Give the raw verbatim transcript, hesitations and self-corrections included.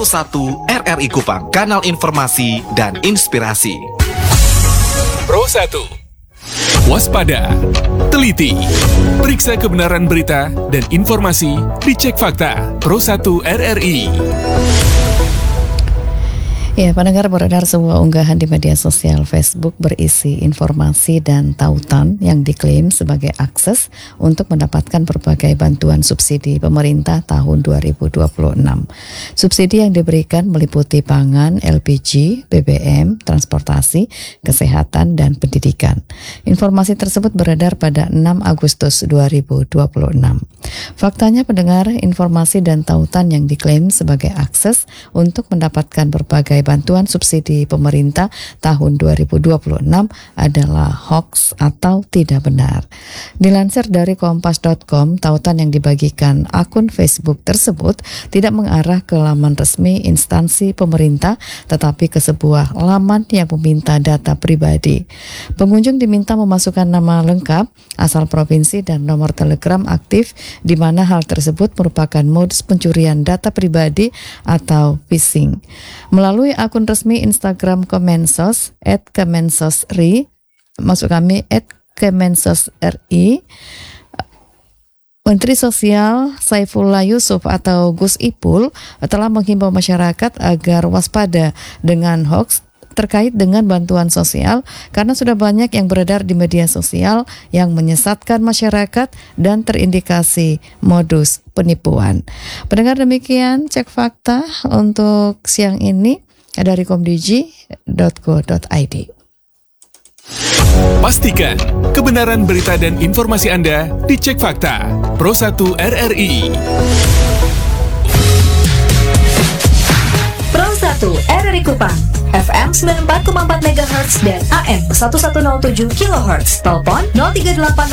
satu R R I Kupang, kanal informasi dan inspirasi. Pro satu. Waspada, teliti, periksa kebenaran berita dan informasi, dicek fakta. Pro satu R R I. Ya, pendengar, beredar sebuah unggahan di media sosial Facebook berisi informasi dan tautan yang diklaim sebagai akses untuk mendapatkan berbagai bantuan subsidi pemerintah tahun dua ribu dua puluh enam. Subsidi yang diberikan meliputi pangan, L P G, B B M, transportasi, kesehatan, dan pendidikan. Informasi tersebut beredar pada enam Agustus dua ribu dua puluh enam. Faktanya, pendengar, informasi dan tautan yang diklaim sebagai akses untuk mendapatkan berbagai bantuan subsidi pemerintah tahun dua ribu dua puluh enam adalah hoax atau tidak benar. Dilansir dari kompas dot com, tautan yang dibagikan akun Facebook tersebut tidak mengarah ke laman resmi instansi pemerintah, tetapi ke sebuah laman yang meminta data pribadi. Pengunjung diminta memasukkan nama lengkap, asal provinsi, dan nomor telegram aktif, di mana hal tersebut merupakan modus pencurian data pribadi atau phishing. Melalui akun resmi Instagram Kemensos et kemensosri, maksud kami et kemensosri, Menteri Sosial Saifullah Yusuf atau Gus Ipul telah menghimbau masyarakat agar waspada dengan hoax terkait dengan bantuan sosial, karena sudah banyak yang beredar di media sosial yang menyesatkan masyarakat dan terindikasi modus penipuan. Pendengar, demikian cek fakta untuk siang ini dari komdigi dot go dot i d. Pastikan kebenaran berita dan informasi Anda dicek fakta. Pro satu R R I. Pro satu R R I Kupang, F M sembilan puluh empat koma empat megahertz dan A M seribu seratus tujuh kilohertz. Telepon nol tiga delapan